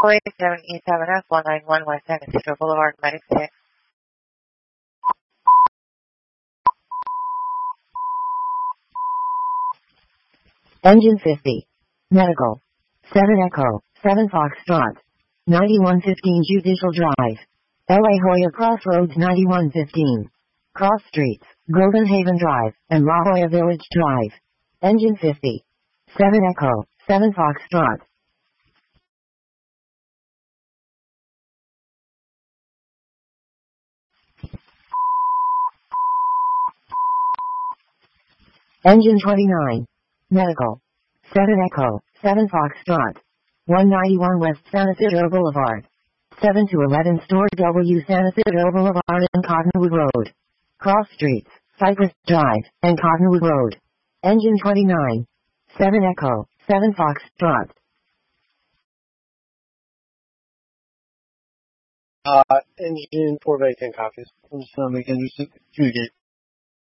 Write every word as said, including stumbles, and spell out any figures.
Boy seven E seven F one nine one West San Isidro Boulevard, Medic six. Engine fifty. Medical. seven Echo, seven Foxtrot. ninety-one fifteen Judicial Drive. La Jolla Crossroads ninety-one fifteen. Cross Streets, Golden Haven Drive, and La Jolla Village Drive. Engine fifty. seven Echo, seven Foxtrot. Engine twenty-nine. Medical. seven Echo, seven Foxtrot. one ninety-one West San Isidro Boulevard. seven to eleven Store W San Isidro Boulevard and Cottonwood Road. Cross Streets, Cypress Drive, and Cottonwood Road. Engine twenty-nine. seven Echo, seven Foxtrot. Uh, engine four by ten copies. I'm just gonna make engine two gate.